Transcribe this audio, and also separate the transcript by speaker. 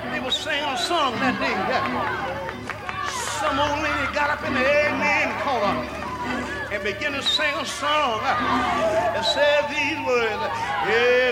Speaker 1: They were singing a song that day. Some old lady got up in the amen corner and began to sing a song that said these words.